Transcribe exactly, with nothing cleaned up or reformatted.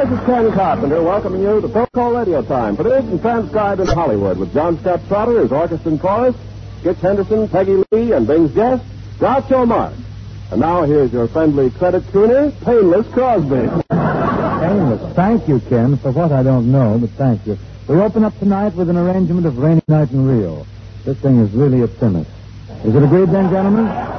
this is Ken Carpenter welcoming you to Pro-Call Radio Time, produced and transcribed in Hollywood with John Scott Trotter, his orchestra and chorus, Skitch Henderson, Peggy Lee, and Bing's guest, Groucho Marx. And now here's your friendly credit crooner, Painless Crosby. Painless. Thank you, Ken, for what I don't know, but thank you. We open up tonight with an arrangement of Rainy Night in Rio. This thing is really a finish. Is it agreed then, gentlemen?